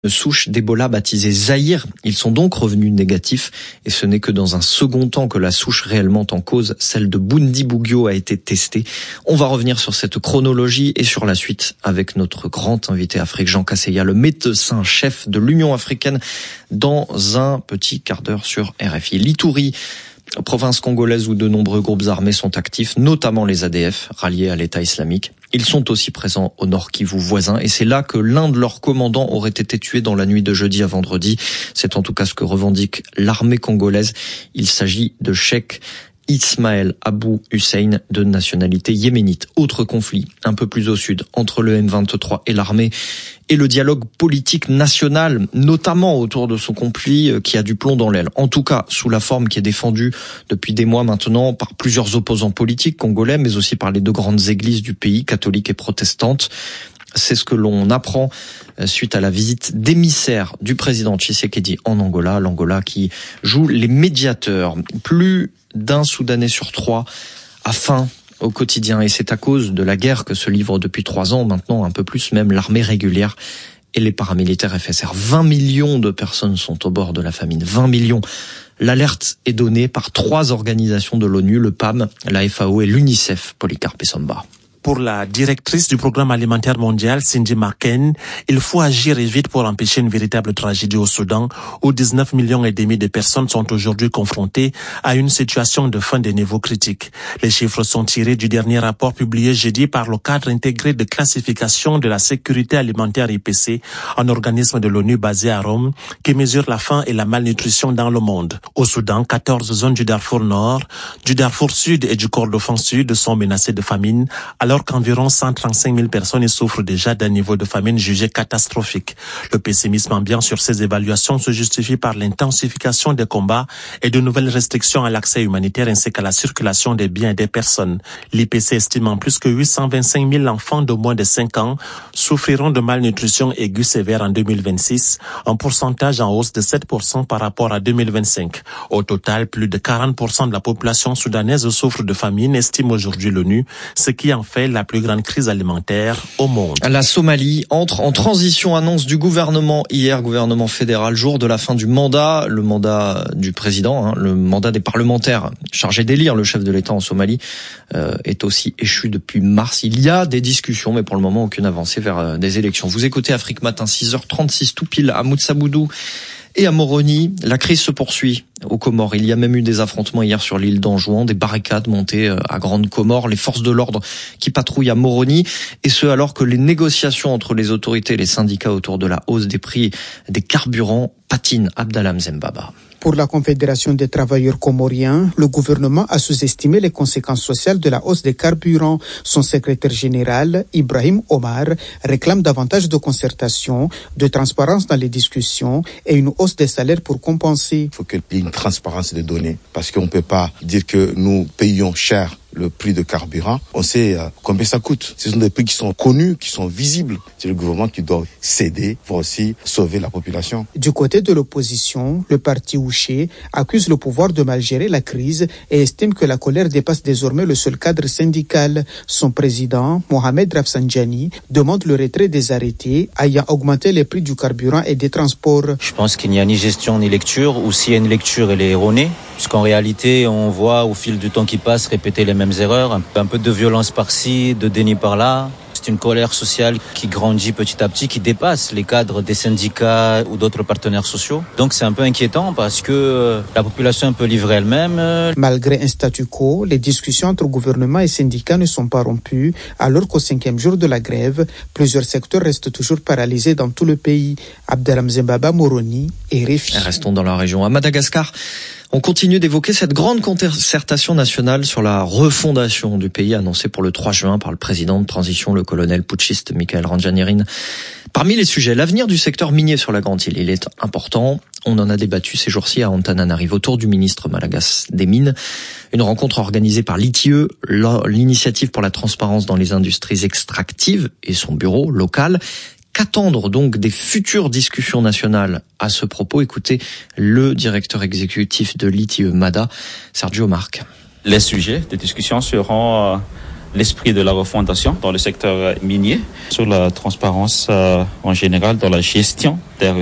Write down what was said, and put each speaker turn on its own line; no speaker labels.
souche d'Ebola baptisée Zaïre. Ils sont donc revenus négatifs et ce n'est que dans un second temps que la souche réellement en cause, celle de Bundibugyo, a été testée. On va revenir sur cette chronologie et sur la suite avec notre grand invité Afrique, Jean Kaseya, le médecin-chef de l'Union africaine, dans un petit quart d'heure sur RFI. L'Ituri, province congolaise où de nombreux groupes armés sont actifs, notamment les ADF, ralliés à l'État islamique. Ils sont aussi présents au Nord Kivu voisin et c'est là que l'un de leurs commandants aurait été tué dans la nuit de jeudi à vendredi. C'est en tout cas ce que revendique l'armée congolaise. Il s'agit de Cheikh Ismaël Abou Hussein, de nationalité yéménite. Autre conflit, un peu plus au sud, entre le M23 et l'armée, et le dialogue politique national, notamment autour de ce conflit qui a du plomb dans l'aile. En tout cas, sous la forme qui est défendue depuis des mois maintenant par plusieurs opposants politiques congolais, mais aussi par les deux grandes églises du pays, catholiques et protestantes. C'est ce que l'on apprend suite à la visite d'émissaires du président Tshisekedi en Angola, l'Angola qui joue les médiateurs. Plus d'un Soudanais sur 3 a faim au quotidien et c'est à cause de la guerre que se livre depuis 3 ans, maintenant un peu plus même, l'armée régulière et les paramilitaires FSR. 20 millions de personnes sont au bord de la famine, 20 millions. L'alerte est donnée par 3 organisations de l'ONU, le PAM, la FAO et l'UNICEF, Polycarpe Samba.
Pour la directrice du programme alimentaire mondial, Cindy Marken, il faut agir vite pour empêcher une véritable tragédie au Soudan, où 19,5 millions de personnes sont aujourd'hui confrontées à une situation de faim de niveau critique. Les chiffres sont tirés du dernier rapport publié jeudi par le cadre intégré de classification de la sécurité alimentaire IPC, un organisme de l'ONU basé à Rome, qui mesure la faim et la malnutrition dans le monde. Au Soudan, 14 zones du Darfour Nord, du Darfour Sud et du Kordofan Sud sont menacées de famine, alors qu'environ 135 000 personnes souffrent déjà d'un niveau de famine jugé catastrophique. Le pessimisme ambiant sur ces évaluations se justifie par l'intensification des combats et de nouvelles restrictions à l'accès humanitaire ainsi qu'à la circulation des biens et des personnes. L'IPC estime en plus que 825 000 enfants de moins de 5 ans souffriront de malnutrition aiguë sévère en 2026, un pourcentage en hausse de 7% par rapport à 2025. Au total, plus de 40% de la population soudanaise souffre de famine, estime aujourd'hui l'ONU, ce qui en fait la plus grande crise alimentaire au monde.
La Somalie entre en transition, annonce du gouvernement hier, gouvernement fédéral, jour de la fin du mandat, le mandat du président, le mandat des parlementaires chargés d'élire le chef de l'État en Somalie est aussi échu depuis mars. Il y a des discussions, mais pour le moment aucune avancée vers des élections. Vous écoutez Afrique Matin, 6h36 tout pile à Moutsaboudou et à Moroni. La crise se poursuit aux Comores. Il y a même eu des affrontements hier sur l'île d'Anjouan, des barricades montées à Grande Comore, les forces de l'ordre qui patrouillent à Moroni, et ce alors que les négociations entre les autorités et les syndicats autour de la hausse des prix des carburants patinent. Abdallah Mzembaba.
Pour la Confédération des travailleurs comoriens, le gouvernement a sous-estimé les conséquences sociales de la hausse des carburants. Son secrétaire général, Ibrahim Omar, réclame davantage de concertation, de transparence dans les discussions et une hausse des salaires pour compenser.
Il faut qu'il y ait une transparence des données parce qu'on ne peut pas dire que nous payons cher le prix de carburant. On sait combien ça coûte. Ce sont des prix qui sont connus, qui sont visibles. C'est le gouvernement qui doit céder pour aussi sauver la population.
Du côté de l'opposition, le parti Ouché accuse le pouvoir de mal gérer la crise et estime que la colère dépasse désormais le seul cadre syndical. Son président, Mohamed Rafsanjani, demande le retrait des arrêtés ayant augmenté les prix du carburant et des transports.
Je pense qu'il n'y a ni gestion ni lecture, ou s'il y a une lecture, elle est erronée. Puisqu'en réalité, on voit au fil du temps qui passe répéter les mêmes erreurs, un peu de violence par-ci, de déni par-là. C'est une colère sociale qui grandit petit à petit, qui dépasse les cadres des syndicats ou d'autres partenaires sociaux. Donc c'est un peu inquiétant parce que la population est un peu livrée elle-même.
Malgré un statu quo, les discussions entre gouvernement et syndicats ne sont pas rompues, alors qu'au 5e jour de la grève, plusieurs secteurs restent toujours paralysés dans tout le pays. Abdelham Zembaba, Moroni et RFI.
Restons dans la région. À Madagascar, on continue d'évoquer cette grande concertation nationale sur la refondation du pays annoncée pour le 3 juin par le président de transition, le colonel putschiste Michael Randjanirin. Parmi les sujets, l'avenir du secteur minier sur la Grande Île, il est important. On en a débattu ces jours-ci à Antananarivo autour du ministre malagasy des Mines. Une rencontre organisée par l'ITIE, l'initiative pour la transparence dans les industries extractives et son bureau local. Qu'attendre donc des futures discussions nationales à ce propos? Écoutez le directeur exécutif de l'ITIE MADA, Sergio Marc.
Les sujets de discussion seront l'esprit de la refondation dans le secteur minier, sur la transparence en général dans la gestion des